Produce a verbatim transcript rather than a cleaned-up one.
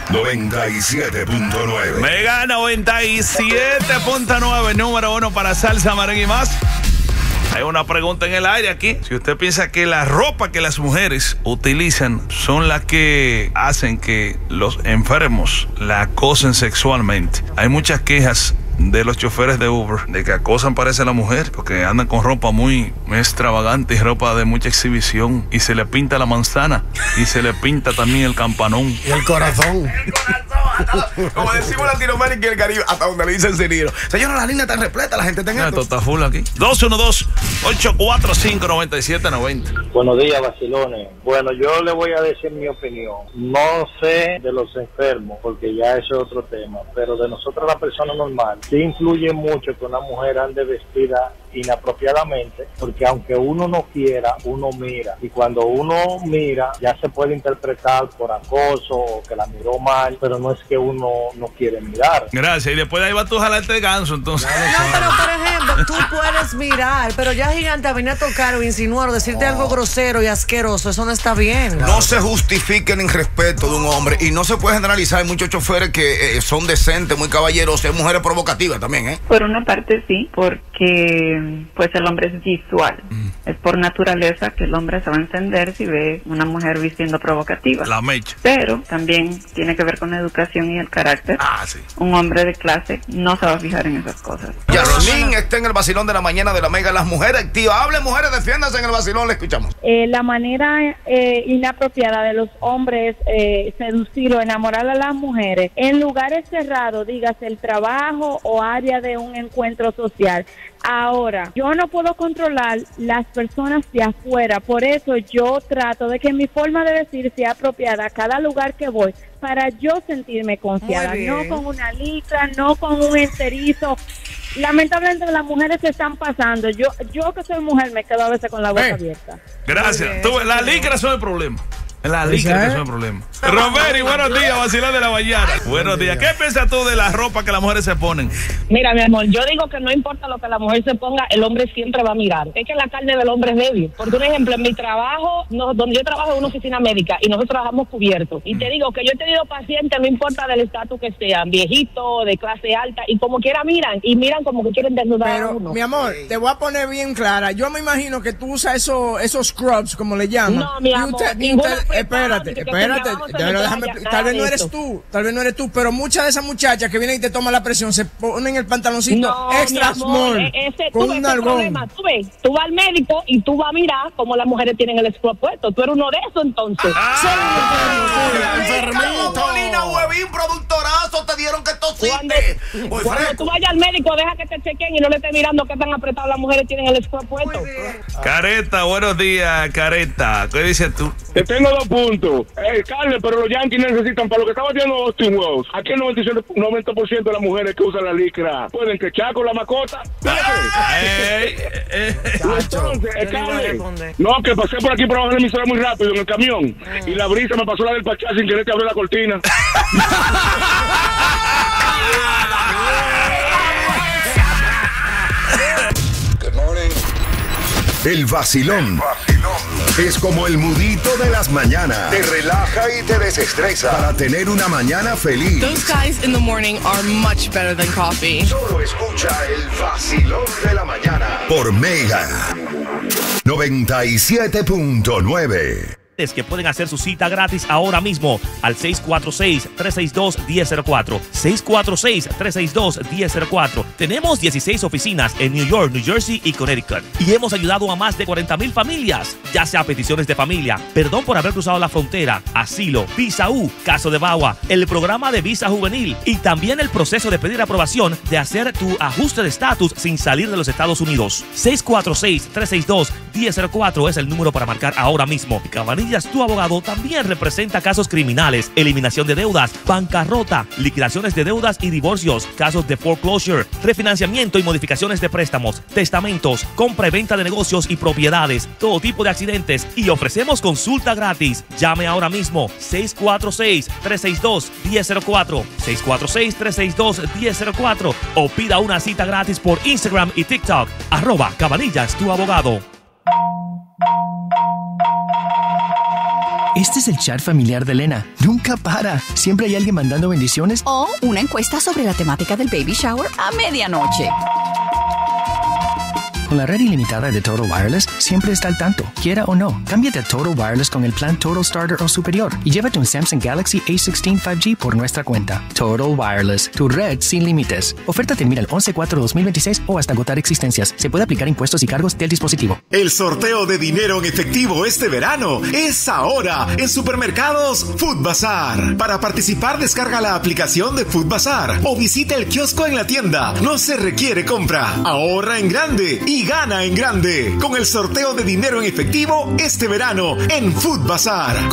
noventa y siete punto nueve. Mega noventa y siete punto nueve, número uno para salsa, merengue y más. Hay una pregunta en el aire aquí. Si usted piensa que la ropa que las mujeres utilizan son las que hacen que los enfermos la acosen sexualmente. Hay muchas quejas de los choferes de Uber de que acosan, parece, a la mujer porque andan con ropa muy, muy extravagante y ropa de mucha exhibición, y se le pinta la manzana y se le pinta también el campanón y el corazón. El corazón. Como decimos Latinoamérica y el Caribe, hasta donde le dicen Cirilo. Señora, la línea está repleta, la gente está en esto. Esto está full aquí. dos uno dos, ocho cuatro cinco, nueve siete nueve cero. Buenos días, vacilones. Bueno, yo le voy a decir mi opinión. No sé de los enfermos, porque ya eso es otro tema, pero de nosotros, la persona normal, sí influye mucho que una mujer ande vestida inapropiadamente, porque aunque uno no quiera, uno mira, y cuando uno mira ya se puede interpretar por acoso o que la miró mal, pero no es que uno no quiere mirar. Gracias, y después de ahí vas tú a jalarte de ganso, entonces. No, pero por ejemplo, tú puedes mirar, pero ya Gigante venir a tocar o insinuar o decirte oh. algo grosero y asqueroso, eso no está bien. No se justifique el irrespeto de un hombre, y no se puede generalizar. Hay muchos choferes que eh, son decentes, muy caballeros, hay mujeres provocativas también, ¿eh? Por una parte sí, porque pues el hombre es visual. Mm. Es por naturaleza que el hombre se va a encender si ve una mujer vistiendo provocativa. La mecha. Pero también tiene que ver con la educación y el carácter. Ah, sí. Un hombre de clase no se va a fijar en esas cosas. Yasmín está en el vacilón de la mañana de la Mega. Las mujeres activas. Hable, mujeres, defiéndanse en el vacilón, le escuchamos. Eh, la manera eh, inapropiada de los hombres eh, seducir o enamorar a las mujeres en lugares cerrados, dígase el trabajo o área de un encuentro social. Ahora, yo no puedo controlar las personas de afuera, por eso yo trato de que mi forma de vestir sea apropiada a cada lugar que voy, para yo sentirme confiada, no con una licra, no con un enterizo. Lamentablemente las mujeres se están pasando. Yo yo que soy mujer me quedo a veces con la boca hey. abierta. Gracias. Tú, la licra son el problema. La licra que es el problema. Romeri, buenos días, vacilón de la mañana. Buenos días. ¿Qué piensas tú de la ropa que las mujeres se ponen? Mira, mi amor, yo digo que no importa lo que la mujer se ponga, el hombre siempre va a mirar. Es que la carne del hombre es débil. Porque, un ejemplo, en mi trabajo, no, donde yo trabajo en una oficina médica y nosotros trabajamos cubiertos. Y te digo que yo he tenido pacientes, no importa del estatus que sean, viejitos, de clase alta, y como quiera miran, y miran como que quieren desnudar Pero, a uno. mi amor, te voy a poner bien clara. Yo me imagino que tú usas esos, esos scrubs, como le llaman. No, mi amor, usted, ninguna usted, espérate, espérate. Pero déjame, tal vez no eres tú, tal vez no eres tú, pero muchas de esas muchachas que vienen y te toman la presión se ponen el pantaloncito no, extra small, ese, con tú un ves algón. Problema. Tú ves, tú vas al médico y tú vas a mirar cómo las mujeres tienen el scrub puesto. Tú eres uno de esos, entonces. ¡Ah! Sí, enfermito. Molina, huevín, productorazo, te dieron que tosiste. Cuando, cuando tú vayas al médico, deja que te chequen y no le estés mirando qué tan apretadas las mujeres tienen el scrub puesto. Careta, buenos días, Careta. ¿Qué dices tú? Te tengo dos puntos. Eh, Carles, pero los Yankees necesitan, para lo que estaba haciendo Austin Wells, aquí el noventa por ciento de las mujeres que usan la licra pueden quechar con la mascota. Ey, eh, Entonces, eh, Carles, no, que pasé por aquí por abajo de la emisora muy rápido en el camión mm. y la brisa me pasó la del Pachá sin querer que abrió la cortina. Good morning. El vacilón es como el mudito de las mañanas. Te relaja y te desestresa para tener una mañana feliz. Those guys in the morning are much better than coffee. Solo escucha el vacilón de la mañana por Mega noventa y siete punto nueve. Que pueden hacer su cita gratis ahora mismo al seis cuatro seis, tres seis dos, uno cero cero cuatro. seis cuatro seis, tres seis dos, uno cero cero cuatro. Tenemos dieciséis oficinas en New York, New Jersey y Connecticut. Y hemos ayudado a más de cuarenta mil familias, ya sea peticiones de familia, perdón por haber cruzado la frontera, asilo, visa U, caso de Bagua, el programa de visa juvenil y también el proceso de pedir aprobación de hacer tu ajuste de estatus sin salir de los Estados Unidos. seis cuatro seis, tres seis dos, uno cero cero cuatro es el número para marcar ahora mismo. Cabanillas, tu abogado, también representa casos criminales, eliminación de deudas, bancarrota, liquidaciones de deudas y divorcios, casos de foreclosure, refinanciamiento y modificaciones de préstamos, testamentos, compra y venta de negocios y propiedades, todo tipo de accidentes, y ofrecemos consulta gratis. Llame ahora mismo seis cuatro seis, tres seis dos, uno cero cero cuatro, seis cuatro seis, tres seis dos, uno cero cero cuatro o pida una cita gratis por Instagram y TikTok, arroba Cabanillas, tu abogado. Este es el chat familiar de Elena. Nunca para. Siempre hay alguien mandando bendiciones. O una encuesta sobre la temática del baby shower a medianoche. Con la red ilimitada de Total Wireless, siempre está al tanto, quiera o no. Cámbiate a Total Wireless con el plan Total Starter o superior y llévate un Samsung Galaxy A dieciséis cinco G por nuestra cuenta. Total Wireless, tu red sin límites. Oferta termina el once cuatro dos mil veintiséis o hasta agotar existencias. Se puede aplicar impuestos y cargos del dispositivo. El sorteo de dinero en efectivo este verano es ahora en Supermercados Food Bazar. Para participar, descarga la aplicación de Food Bazar o visita el kiosco en la tienda. No se requiere compra. Ahorra en grande y gana en grande con el sorteo de dinero en efectivo este verano en Food Bazar.